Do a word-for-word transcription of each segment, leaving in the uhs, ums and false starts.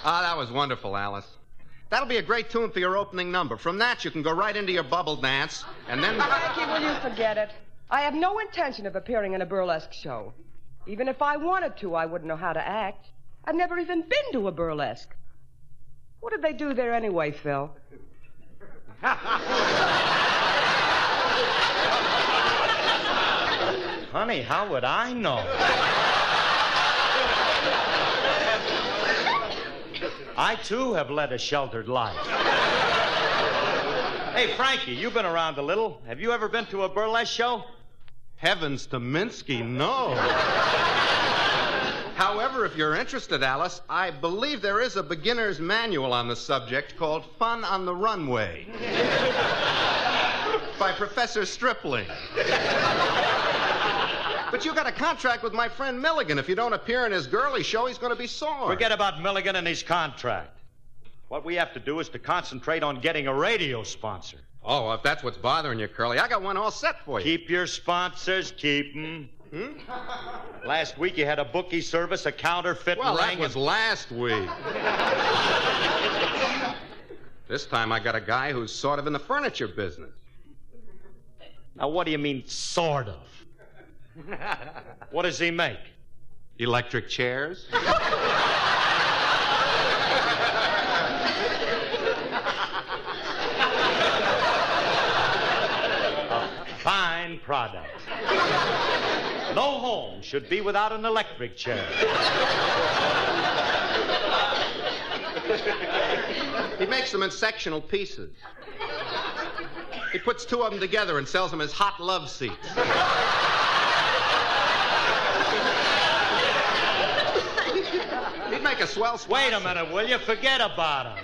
Ah, that was wonderful, Alice. That'll be a great tune for your opening number. From that, you can go right into your bubble dance, and then... Frankie, will you forget it? I have no intention of appearing in a burlesque show. Even if I wanted to, I wouldn't know how to act. I've never even been to a burlesque. What did they do there anyway, Phil? Honey, how would I know? I, too, have led a sheltered life. Hey, Frankie, you've been around a little. Have you ever been to a burlesque show? Heavens to Minsky, no. However, if you're interested, Alice, I believe there is a beginner's manual on the subject called Fun on the Runway by Professor Stripling. But you got a contract with my friend Milligan. If you don't appear in his girly show, he's going to be sore. Forget about Milligan and his contract. What we have to do is to concentrate on getting a radio sponsor. Oh, if that's what's bothering you, Curly, I got one all set for you. Keep your sponsors, keep them. Hmm? Last week you had a bookie service, a counterfeit well, ring. Well, that was and... last week. This time I got a guy who's sort of in the furniture business. Now, what do you mean, sort of? What does he make? Electric chairs. Fine product. No home should be without an electric chair. He makes them in sectional pieces. He puts two of them together and sells them as hot love seats. He'd make a swell sponsor. Wait a minute, will you? Forget about him.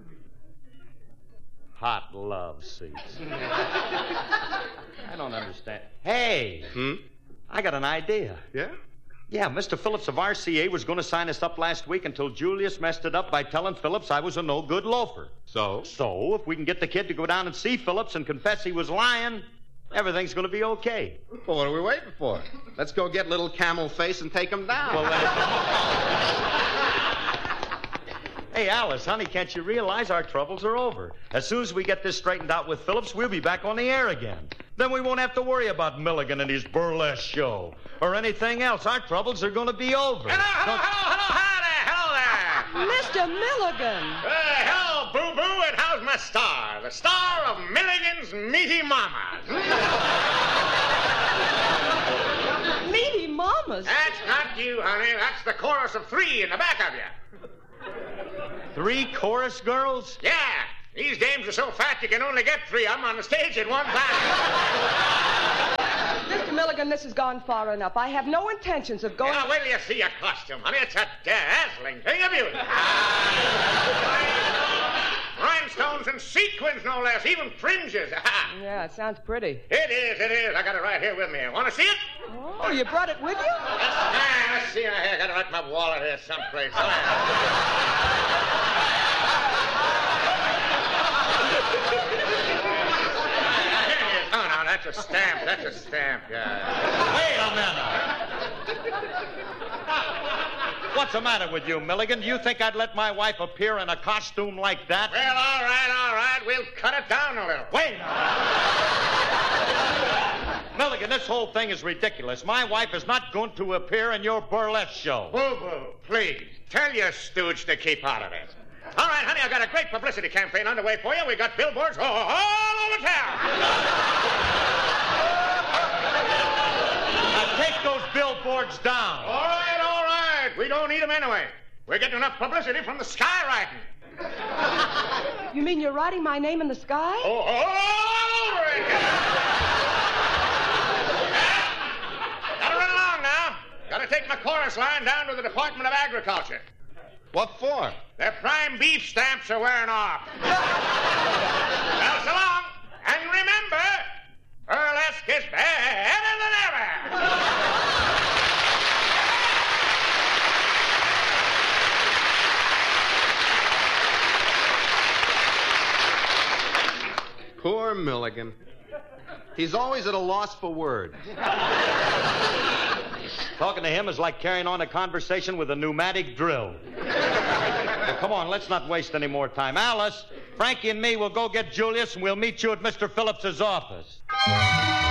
Hot love seats. I don't understand. Hey, hmm? I got an idea. Yeah? Yeah, Mister Phillips of R C A was going to sign us up last week until Julius messed it up by telling Phillips I was a no-good loafer. So? So, if we can get the kid to go down and see Phillips and confess he was lying, everything's going to be okay. Well, what are we waiting for? Let's go get little Camel Face and take him down. Well, then... Hey, Alice, honey, can't you realize our troubles are over? As soon as we get this straightened out with Phillips, we'll be back on the air again. Then we won't have to worry about Milligan and his burlesque show or anything else. Our troubles are going to be over. Hello, hello, hello, hello, hi there, hello there. Mister Milligan. Uh, hello, boo-boo, and how's my star? The star of Milligan's Meaty Mamas. Meaty Mamas? That's not you, honey. That's the chorus of three in the back of you. Three chorus girls? Yeah. These dames are so fat you can only get three of them on the stage at one time. Mister Milligan, this has gone far enough. I have no intentions of going... Now, wait till you see your costume, honey. It's a dazzling thing of beauty. Rhinestones and sequins, no less. Even fringes. Yeah, it sounds pretty. It is, it is. I got it right here with me. Want to see it? Oh, you brought it with you? Let's, ah, let's see. I got it right in my wallet here someplace. Oh, no, that's a stamp. That's a stamp, yeah. Wait a minute. What's the matter with you, Milligan? Do you think I'd let my wife appear in a costume like that? Well, all right, all right. We'll cut it down a little. Wait. Milligan, this whole thing is ridiculous. My wife is not going to appear in your burlesque show. Boo-boo, please. Tell your stooge to keep out of it. All right, honey, I've got a great publicity campaign underway for you. We got billboards all, all over town. Now take those billboards down. All right, all right. We don't need them anyway. We're getting enough publicity from the skywriting. You mean you're writing my name in the sky? Oh, all over it. Yeah. Gotta run along now. Gotta take my chorus line down to the Department of Agriculture. What for? Their prime beef stamps are wearing off. Well, so long. And remember, burlesque is better than ever. Poor Milligan. He's always at a loss for words. Talking to him is like carrying on a conversation with a pneumatic drill. come on, let's not waste any more time. Alice, Frankie and me will go get Julius, and we'll meet you at Mister Phillips's office.